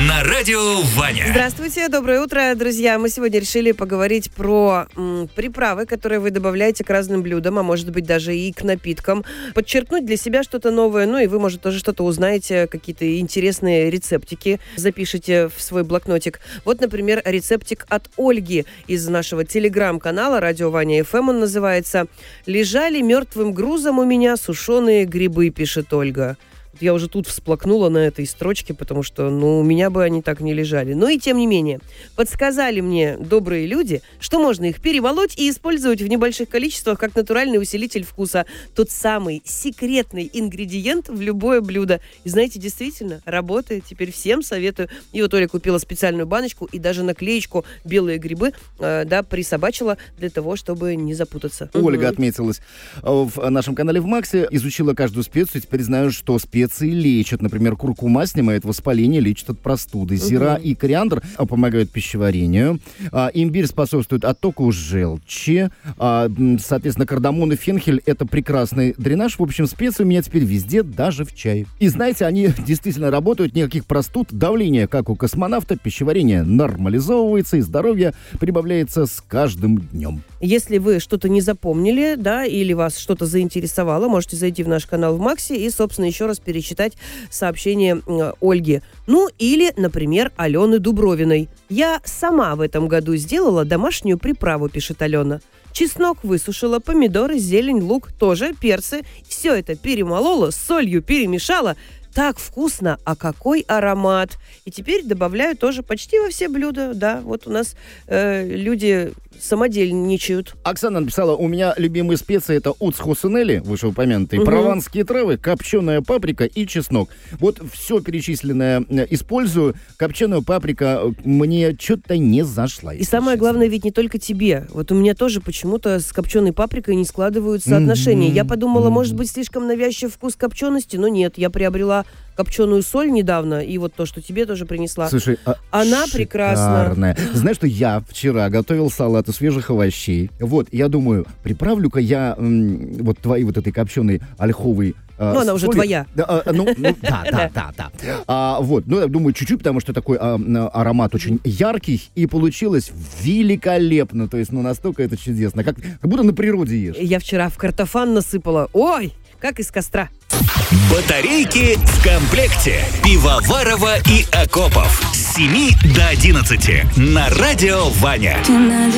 на радио Ваня. Здравствуйте, доброе утро, друзья. Мы сегодня решили поговорить про приправы, которые вы добавляете к разным блюдам, а может быть даже и к напиткам. Подчеркнуть для себя что-то новое, ну и вы, может, тоже что-то узнаете, какие-то интересные рецептики запишите в свой блокнотик. Вот, например, рецептик от Ольги из нашего телеграм-канала «Радио Ваня ФМ». Он называется «Лежали мертвым грузом у меня сушеные грибы», пишет Ольга. Я уже тут всплакнула на этой строчке, потому что, у меня бы они так не лежали. Но и тем не менее, подсказали мне добрые люди, что можно их перемолоть и использовать в небольших количествах как натуральный усилитель вкуса. Тот самый секретный ингредиент в любое блюдо. И знаете, действительно, работает. Теперь всем советую. И вот Оля купила специальную баночку и даже наклеечку «Белые грибы», присобачила для того, чтобы не запутаться. Ольга отметилась в нашем канале в Максе, изучила каждую специю, теперь знаю, что специи лечат. Например, куркума снимает воспаление, лечит от простуды. Зира и кориандр помогают пищеварению. Имбирь способствует оттоку желчи. Соответственно, кардамон и фенхель — это прекрасный дренаж. В общем, специи у меня теперь везде, даже в чае. И знаете, они действительно работают, никаких простуд. Давление, как у космонавта, пищеварение нормализовывается, и здоровье прибавляется с каждым днем. Если вы что-то не запомнили, или вас что-то заинтересовало, можете зайти в наш канал в Максе и, собственно, еще раз перечитать сообщение Ольги. Или, например, Алены Дубровиной. «Я сама в этом году сделала домашнюю приправу», пишет Алена. Чеснок высушила, помидоры, зелень, лук, тоже перцы. Все это перемолола, с солью перемешала. Так вкусно, а какой аромат. И теперь добавляю тоже почти во все блюда. Да, вот у нас люди самодельничают. Оксана написала: у меня любимые специи — это уцхосунели, вышеупомянутые, прованские травы, копченая паприка и чеснок. Вот все перечисленное использую. Копченая паприка мне что-то не зашла. И самое главное, ведь не только тебе. Вот у меня тоже почему-то с копченой паприкой не складываются отношения. Я подумала, может быть, слишком навязчив вкус копчености, но нет, я приобрела копченую соль недавно, и вот то, что тебе тоже принесла. Слушай, она прекрасная. Знаешь, что я вчера готовил салат из свежих овощей. Вот, я думаю, приправлю-ка я вот твоей вот этой копченой ольховой она уже твоя. Да. Я думаю, чуть-чуть, потому что такой аромат очень яркий, и получилось великолепно. То есть, настолько это чудесно. Как будто на природе ешь. Я вчера в картофан насыпала. Ой, как из костра. Батарейки в комплекте. Пивоварова и Акопов. С 7 до 11 на радио Ваня.